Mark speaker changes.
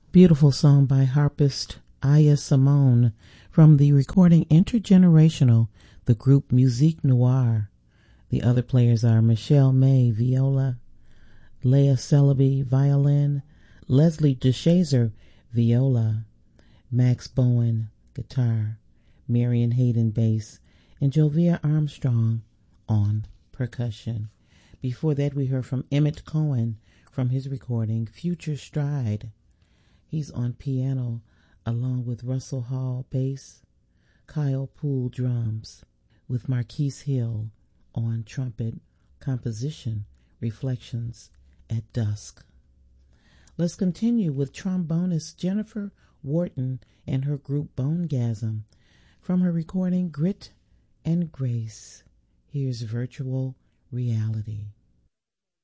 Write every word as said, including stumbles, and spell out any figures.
Speaker 1: Beautiful song by harpist Aya Simone from the recording Intergenerational, the group Musique Noire. The other players are Michelle May, viola, Leah Celebi, violin, Leslie DeShazer, viola, Max Bowen, guitar, Marion Hayden, bass, and Jovia Armstrong on percussion. Before that, we heard from Emmett Cohen from his recording Future Stride. He's on piano along with Russell Hall, bass, Kyle Poole, drums, with Marquise Hill on trumpet, composition, Reflections at Dusk. Let's continue with trombonist Jennifer Wharton and her group Bonegasm from her recording Grit and Grace. Here's Virtual Reality.